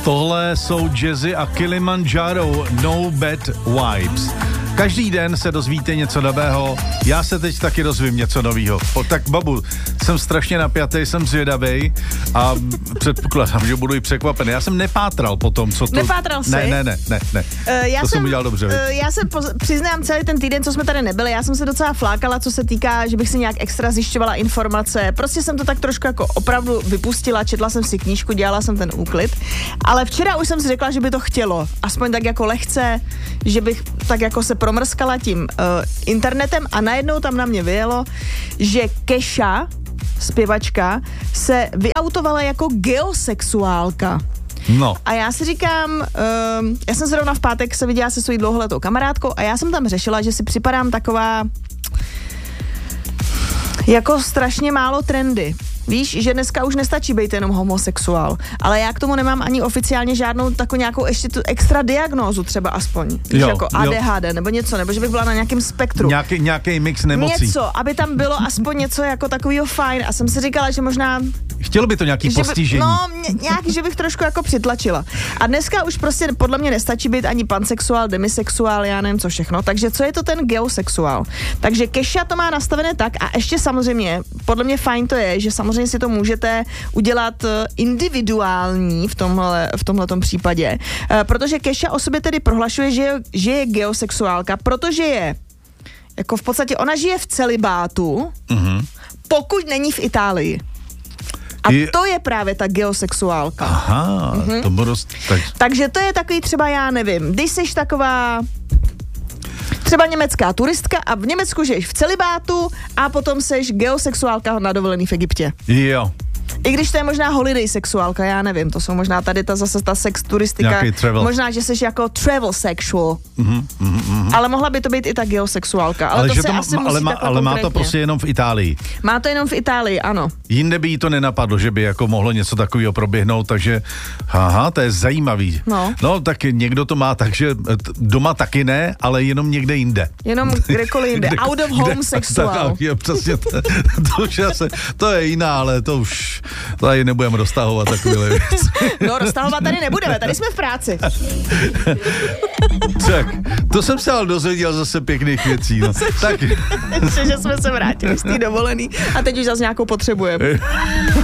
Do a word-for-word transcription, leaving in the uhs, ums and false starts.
Tohle jsou Jazzy a Kilimanjaro, No Bad Vibes. Každý den se dozvíte něco nového, já se teď taky dozvím něco nového. Tak babu, jsem strašně napjatý, jsem zvědavej a předpokládám, že budu i překvapený. Já jsem nepátral po tom, co to... Nepátral jsi? Ne, ne, ne, ne, ne. Uh, já to jsem, jsem udělal dobře. Uh, já se poz- přiznám celý ten týden, co jsme tady nebyli, já jsem se docela flákala, co se týká, že bych si nějak extra zjišťovala informace. Prostě jsem to tak trošku jako opravdu vypustila, četla jsem si knížku, dělala jsem ten úklid, ale včera už jsem si řekla, že by to chtělo, aspoň tak jako lehce, že bych tak jako se promrskala tím uh, internetem a najednou tam na mě vyjelo, že Kesha, zpěvačka, se vyautovala jako geosexuálka. No. A já si říkám, um, já jsem zrovna v pátek se viděla se svojí dlouholetou kamarádkou a já jsem tam řešila, že si připadám taková jako strašně málo trendy. Víš, že dneska už nestačí být jenom homosexuál, ale já k tomu nemám ani oficiálně žádnou takovou nějakou ještě tu extra diagnózu třeba aspoň. Víš, jo, jako jo. A D H D nebo něco, nebo že bych byla na nějakém spektru. Nějaký, nějaký mix nemocí. Něco, aby tam bylo aspoň něco jako takovýho fajn a jsem si říkala, že možná... Chtělo by to nějaký že postižení. By, no, nějaký, že bych trošku jako přitlačila. A dneska už prostě podle mě nestačí být ani pansexuál, demisexuál, já nevím co všechno. Takže co je to ten geosexuál? Takže Kesha to má nastavené tak a ještě samozřejmě, podle mě fajn to je, že samozřejmě si to můžete udělat individuální v tomhle, v tomhletom případě. Protože Kesha o sobě tedy prohlašuje, že je, že je geosexuálka, protože je jako v podstatě, ona žije v celibátu, mm-hmm. pokud není v Itálii. A I... to je právě ta geosexuálka. Aha, mm-hmm. to bylo dost... Tak... Takže to je takový třeba, já nevím, když jsi taková třeba německá turistka a v Německu žiješ v celibátu a potom seš geosexuálka na dovolený v Egyptě. Jo. I když to je možná holiday sexuálka, já nevím, to jsou možná tady ta zase ta sex turistika. Možná, že jsi jako travel sexual. Mm-hmm, mm-hmm. Ale mohla by to být i ta geosexuálka. Ale, ale, to že se to asi má, ale, má, ale má to prostě jenom v Itálii. Má to jenom v Itálii, ano. Jinde by jí to nenapadlo, že by jako mohlo něco takového proběhnout, takže aha, to je zajímavý. No. no, tak někdo to má tak, že doma taky ne, ale jenom někde jinde. Jenom kdekoliv jinde. Out of home kde, sexual. Tak, je, přesně, to, to, už asi, to je jiná, ale to už tady nebudeme roztahovat takové věci. No, roztahovat tady nebudeme, tady jsme v práci. Tak, to jsem se ale dozvěděl zase pěkných věcí. No. Tak. Že jsme se vrátili z té dovolený a teď už zase nějakou potřebujeme.